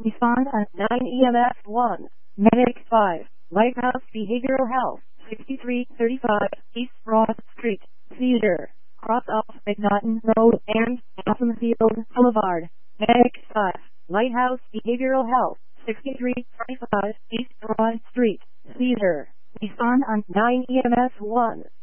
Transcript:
Respond at 9 EMS 1. Medic 5. Lighthouse Behavioral Health, 6335 East Broad Street, Cedar, cross off McNaughton Road and Field Boulevard. Medic 5. Lighthouse Behavioral Health, 6335 East Broad Street, Cedar. Respond on 9 EMS 1.